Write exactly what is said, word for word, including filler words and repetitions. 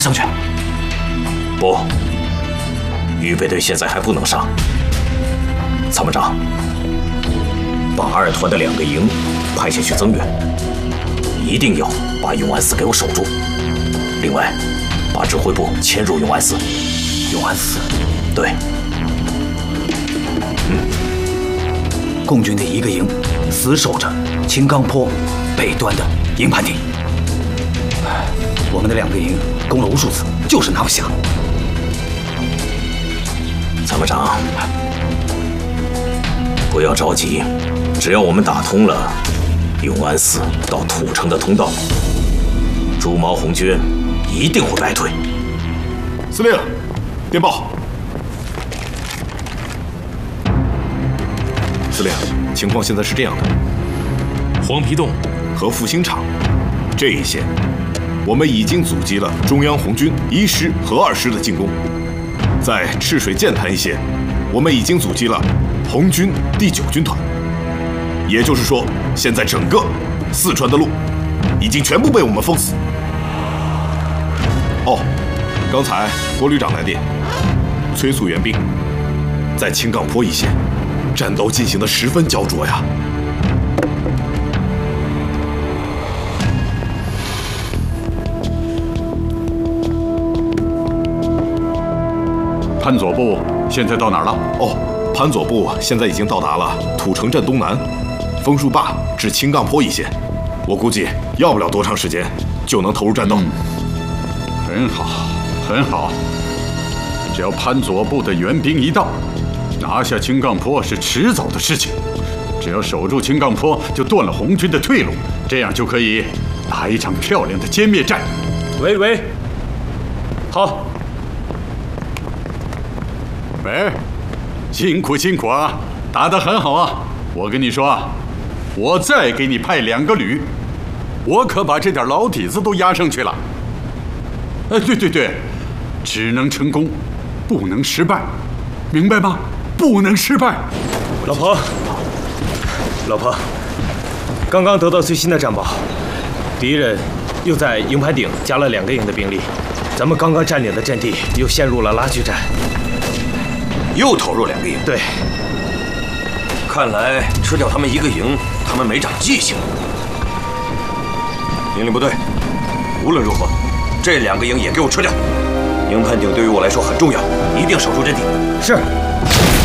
上去。不，预备队现在还不能上。参谋长，把二团的两个营派下去增援，一定要把永安寺给我守住。另外，把指挥部迁入永安寺。 永安寺， 对。嗯。 共军的一个营死守着青冈坡北端的营盘顶，我们的两个营攻了无数次，就是拿不下。 参谋长，不要着急，只要我们打通了永安寺到土城的通道，朱毛红军一定会败退。 司令，电报。司令，情况现在是这样的： 黄皮洞和复兴场这一线，我们已经阻击了中央红军一师和二师的进攻。在赤水剑潭一线，我们已经阻击了红军第九军团。也就是说，现在整个四川的路已经全部被我们封死。哦，刚才郭旅长来电，催促援兵。在青冈坡一线，战斗进行得十分焦灼呀。 潘左部现在到哪儿了？ 哦，潘左部现在已经到达了土城镇东南，枫树坝至青冈坡一线。我估计要不了多长时间就能投入战斗。 嗯、很好，很好。只要潘左部的援兵一到，拿下青冈坡是迟早的事情。只要守住青冈坡，就断了红军的退路，这样就可以打一场漂亮的歼灭战。 喂喂，好。 喂，辛苦辛苦啊，打得很好啊！我跟你说啊，我再给你派两个旅，我可把这点老底子都压上去了。哎，对对对，只能成功，不能失败，明白吗？不能失败。 老婆，老婆，刚刚得到最新的战报，敌人又在营盘顶加了两个营的兵力，咱们刚刚占领的阵地又陷入了拉锯战。 又投入两个营， 对， 看来吃掉他们一个营，他们没长记性。命令部队，无论如何，这两个营也给我吃掉。营盘顶对于我来说很重要，一定守住阵地。 是。